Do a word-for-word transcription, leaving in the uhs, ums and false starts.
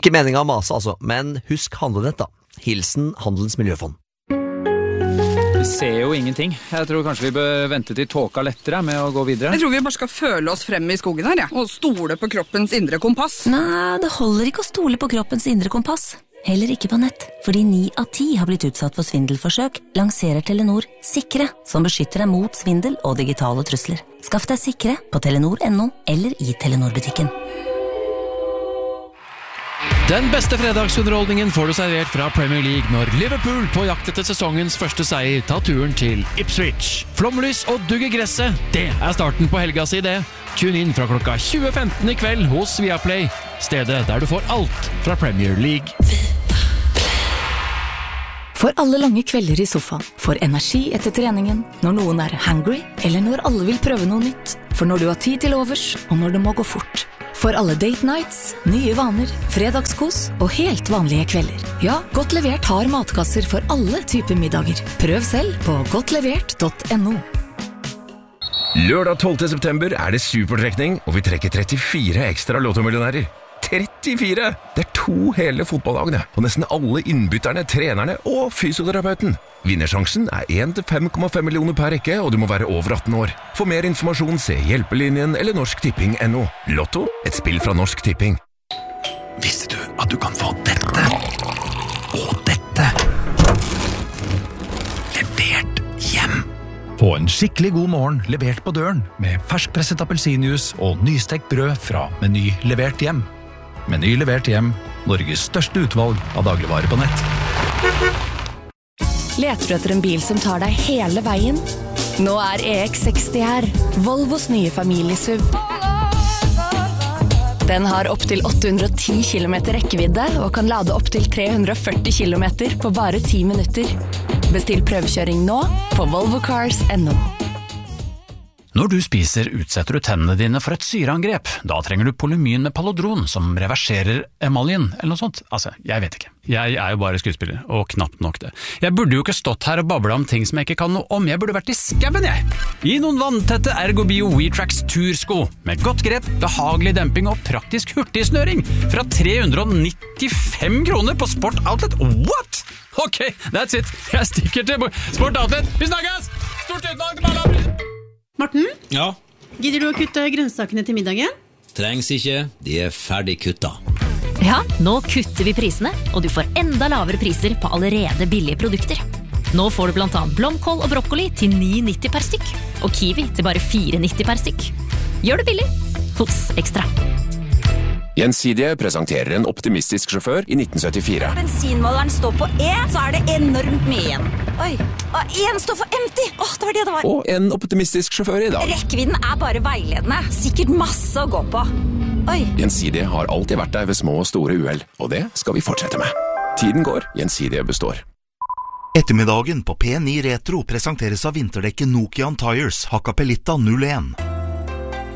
Ikke meningen å mase altså, men husk handlenett da. Hilsen Handelens Miljøfond. Vi ser jo ingenting. Jeg tror kanskje vi bør vente til tåka lettere med å gå videre. Jeg tror vi bare skal føle oss frem i skogen her, ja. Og stole på kroppens indre kompass. Nei, det holder ikke å stole på kroppens indre kompass. Heller ikke på nett, fordi ni av ti har blitt utsatt for svindelforsøk, lanserer Telenor Sikre, som beskytter deg mot svindel og digitale trusler. Skaff deg Sikre på telenor punktum no eller i Telenor-butikken. Den beste fredagsunderholdningen får du servert fra Premier League når Liverpool på jakt etter sesongens første seier tar turen til Ipswich. Flomlys og dugg i gresset, det er starten på helga si det. Tune inn fra klokka tjue femten i kveld hos Viaplay, stedet der du får alt fra Premier League. For alle lange kvelder i sofaen, for energi etter treningen, når noen er hangry, eller når alle vil prøve noe nytt, for når du har tid til overs, og når det må gå fort. For alle date nights, nye vaner, fredagskos og helt vanlige kvelder. Ja, Godt Levert har matkasser for alle typer middager. Prøv selv på godtlevert punktum no. Lørdag tolvte september er det supertrekning, og vi trekker trettifire ekstra lottomillionærer. trettifire! Det er to hele fotballagene, og nesten alle innbytterne, trenerne og fysioterapeuten. Vinnersjansen er én til fem komma fem millioner per rekke, og du må være over atten år. For mer informasjon se Hjelpelinjen eller Norsk Tipping punktum no. Lotto, et spill fra Norsk Tipping. Visste du at du kan få dette og dette levert hjem? Få en skikkelig god morgen levert på døren med ferskpresset appelsinjuice og nystekt brød fra Meny levert hjem. Meny levert hjem, Norges største utvalg av dagligvarer på nett. Leter du etter en bil som tar deg hele veien? Nå er E X seksti her, Volvos nye familiesuv. Den har opp til åtte hundre og ti kilometer rekkevidde og kan lade opp til tre hundre og førti kilometer på bare ti minutter. Bestill prøvekjøring nå på volvo cars punktum no. Når du spiser, utsetter du tennene dine for et syreangrep. Da trenger du Polymyn med Palodron, som reverserer emaljen, eller noe sånt. Altså, jeg vet ikke. Jeg er jo bare skuespiller, og knapt nok det. Jeg burde jo ikke stått her og babla om ting som jeg ikke kan noe om. Jeg burde vært i skauen, jeg! I noen vanntette Ergobio WeTrax tursko, med godt grep, behagelig demping og praktisk hurtigsnøring, fra tre hundre og nittifem kroner på Sport Outlet. What? Ok, that's it. Jeg stikker til Sport Outlet. Vi snakkes! Stort utvalg til alle! Morten? Ja? Gidder du å kutte grønnsakene til middagen? Trengs ikke, de er ferdig kutta. Ja, nå kutter vi prisene, og du får enda lavere priser på allerede billige produkter. Nå får du blant annet blomkål og brokkoli til ni nitti per stykk, og kiwi til bare fire nitti per stykk. Gjør det billig hos Ekstra. Gjensidige presenterer en optimistisk sjåfør i nitten syttifire. Bensinmåleren står på E, så er det enormt mye igjen. Oi, og en står for empty. Åh, det var det det var. Og en optimistisk sjåfør i dag. Rekkevidden er bare veiledende. Sikkert masse å gå på. Oi. Gjensidige har alltid vært der ved små og store uhell, og det skal vi fortsette med. Tiden går, Gjensidige består. Ettermiddagen på P ni Retro presenteres av vinterdekket Nokian Tires Hakkapeliitta null en.